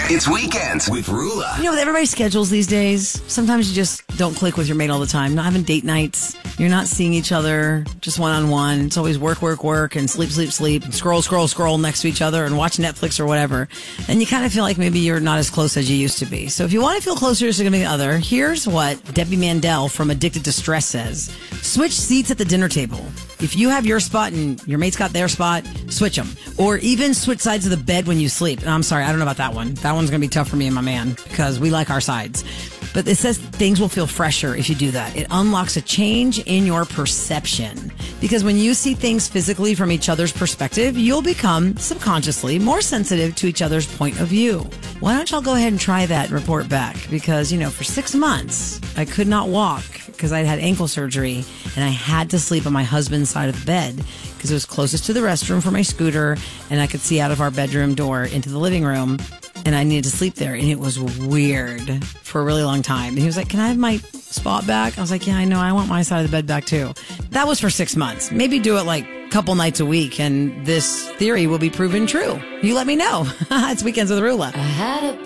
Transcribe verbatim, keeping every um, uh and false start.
It's Weekends with Rula. You know, with everybody's schedules these days, sometimes you just don't click with your mate all the time. Not having date nights. You're not seeing each other just one-on-one. It's always work, work, work, and sleep, sleep, sleep, and scroll, scroll, scroll next to each other and watch Netflix or whatever. And you kind of feel like maybe you're not as close as you used to be. So if you want to feel closer to your significant other, here's what Debbie Mandel from Addicted to Stress says. Switch seats at the dinner table. If you have your spot and your mate's got their spot, switch them. Or even switch sides of the bed when you sleep. And I'm sorry, I don't know about that one. That one's going to be tough for me and my man because we like our sides. But it says things will feel fresher if you do that. It unlocks a change in your perception. Because when you see things physically from each other's perspective, you'll become subconsciously more sensitive to each other's point of view. Why don't y'all go ahead and try that and report back? Because, you know, for six months, I could not walk because I'd had ankle surgery and I had to sleep on my husband's side of the bed because it was closest to the restroom for my scooter and I could see out of our bedroom door into the living room. And I needed to sleep there. And it was weird for a really long time. And he was like, can I have my spot back? I was like, yeah, I know. I want my side of the bed back too. That was for six months. Maybe do it like a couple nights a week. And this theory will be proven true. You let me know. It's Weekends with Rula. I had a